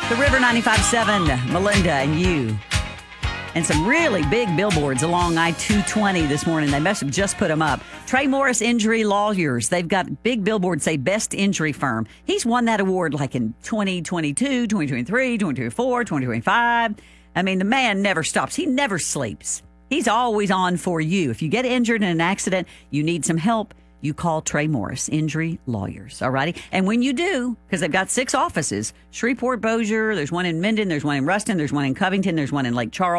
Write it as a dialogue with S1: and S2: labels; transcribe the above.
S1: The River 95.7, Melinda and you. And some really big billboards along I-220 this morning. They must have just put them up. Trey Morris Injury Lawyers. They've got big billboards say Best Injury Firm. He's won that award like in 2022, 2023, 2024, 2025. I mean, the man never stops. He never sleeps. He's always on for you. If you get injured in an accident, you need some help, you call Trey Morris Injury Lawyers, all righty? And when you do, because they've got 6 offices, Shreveport, Bossier, there's one in Minden, there's one in Ruston, there's one in Covington, there's one in Lake Charles.